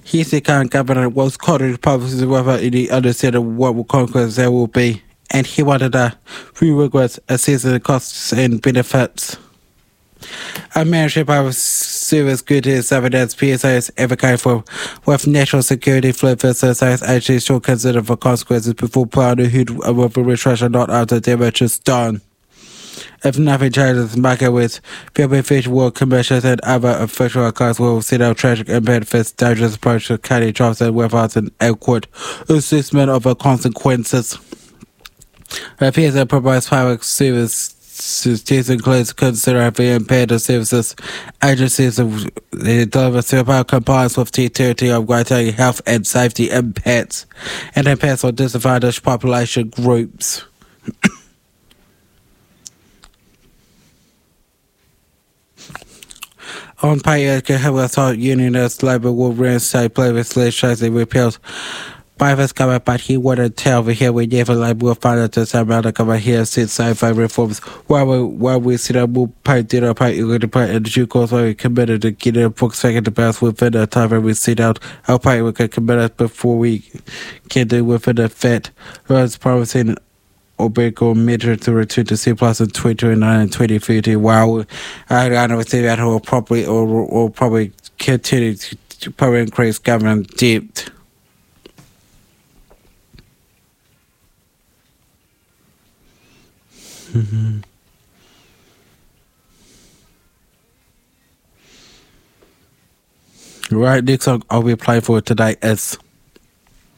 He said current government was quoted publicly without any understanding of what consequences there will be, and he wanted a few regrets assessing the costs and benefits. A membership of service good is something that PSA is advocating for, with national security fleet visitors actually should consider for consequences before planning who with a restriction not after damage is done. If nothing changes, the market with Philippine Fish World Commissions and other official accounts will set out tragic impact for dangerous approach to cutting jobs and without an adequate assessment of the consequences. The PSA provides public service. This includes considering the impaired services agencies deliver super compliance with the territory of criteria health and safety impacts and impacts on disadvantaged population groups. On pay, Hillside Unionist Labour will reinstate previous legislation repealed by this government, but he wouldn't tell me here we never will find out this amount of government here since sci-fi reforms while we see that will pay dinner pay in due course we committed to get a book second to pass within the time when we sit out our pay we can commit it before we can do within the Fed. Roads promising Obeko measure to return to C plus in 2029 and 2030 while I don't see that will probably continue to probably increase government debt. Right, next song I'll be playing for today is